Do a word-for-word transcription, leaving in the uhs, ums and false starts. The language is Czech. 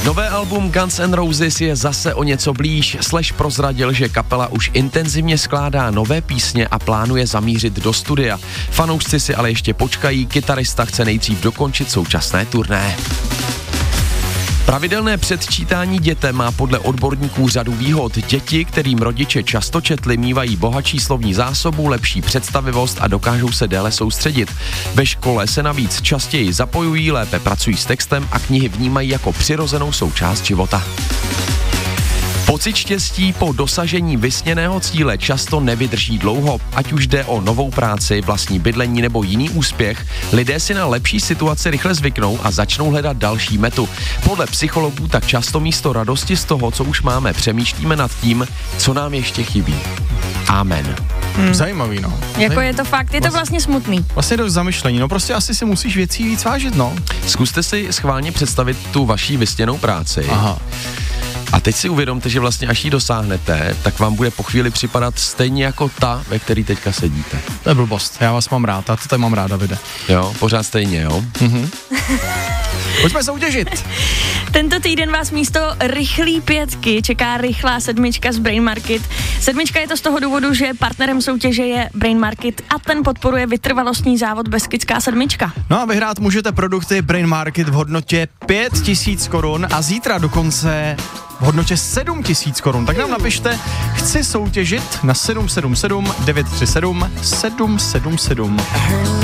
Nové album Guns N' Roses je zase o něco blíž. Slash prozradil, že kapela už intenzivně skládá nové písně a plánuje zamířit do studia. Fanoušci si ale ještě počkají, kytarista chce nejdřív dokončit současné turné. Pravidelné předčítání dětem má podle odborníků řadu výhod. Děti, kterým rodiče často četli, mívají bohatší slovní zásobu, lepší představivost a dokážou se déle soustředit. Ve škole se navíc častěji zapojují, lépe pracují s textem a knihy vnímají jako přirozenou součást života. Pocit štěstí po dosažení vysněného cíle často nevydrží dlouho. Ať už jde o novou práci, vlastní bydlení nebo jiný úspěch, lidé si na lepší situaci rychle zvyknou a začnou hledat další metu. Podle psychologů tak často místo radosti z toho, co už máme, přemýšlíme nad tím, co nám ještě chybí. Amen. Hmm. Zajímavý, no. Jako je to fakt, je to vlastně smutný. Vlastně dost zamyšlení, no prostě asi si musíš věcí víc vážit, no. Zkuste si schválně představit tu vaší vysněnou práci. Aha. A teď si uvědomte, že vlastně až ji dosáhnete, tak vám bude po chvíli připadat stejně jako ta, ve který teďka sedíte. To je blbost, já vás mám rád, a to tady mám rád, Davide. Jo, pořád stejně, jo? Mhm. Pojďme soutěžit. Tento týden vás místo rychlý pětky čeká rychlá sedmička z Brain Market. Sedmička je to z toho důvodu, že partnerem soutěže je Brain Market a ten podporuje vytrvalostní závod Beskidská sedmička. No a vyhrát můžete produkty Brain Market v hodnotě pět tisíc korun a zítra dokonce v hodnotě sedm tisíc korun. Tak nám napište, chci soutěžit na sedm sedm sedm devět tři sedm sedm sedm sedm.